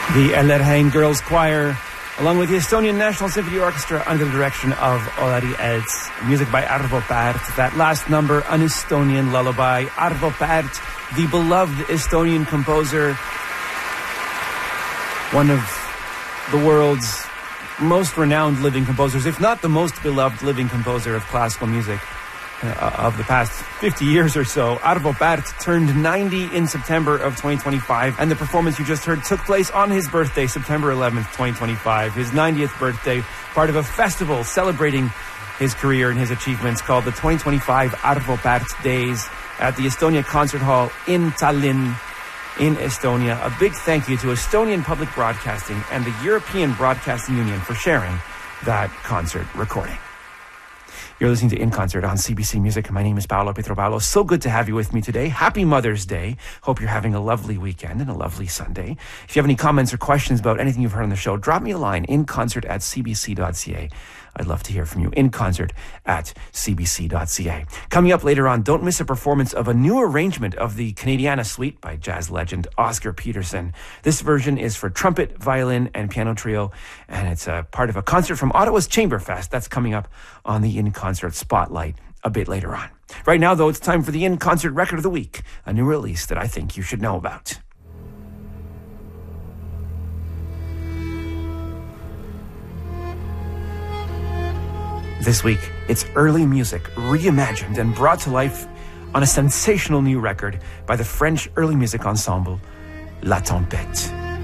The Ellerheim Girls Choir, along with the Estonian National Symphony Orchestra under the direction of Olari Elts. Music by Arvo Pärt. That last number, an Estonian lullaby. Arvo Pärt, the beloved Estonian composer, one of the world's most renowned living composers, if not the most beloved living composer of classical music of the past 50 years or so. Arvo Pärt turned 90 in September of 2025, and the performance you just heard took place on his birthday, September 11th, 2025, his 90th birthday, part of a festival celebrating his career and his achievements called the 2025 Arvo Pärt Days at the Estonia Concert Hall in Tallinn, in Estonia. A big thank you to Estonian Public Broadcasting and the European Broadcasting Union for sharing that concert recording. You're listening to In Concert on CBC Music. My name is Paolo Pietropaolo. So good to have you with me today. Happy Mother's Day. Hope you're having a lovely weekend and a lovely Sunday. If you have any comments or questions about anything you've heard on the show, drop me a line, inconcert@cbc.ca. I'd love to hear from you. inconcert@cbc.ca. Coming up later on, don't miss a performance of a new arrangement of the Canadiana Suite by jazz legend Oscar Peterson. This version is for trumpet, violin, and piano trio, and it's a part of a concert from Ottawa's Chamberfest. That's coming up on the In Concert Spotlight a bit later on. Right now, though, it's time for the In Concert Record of the Week, a new release that I think you should know about. This week, it's early music reimagined and brought to life on a sensational new record by the French early music ensemble La Tempête.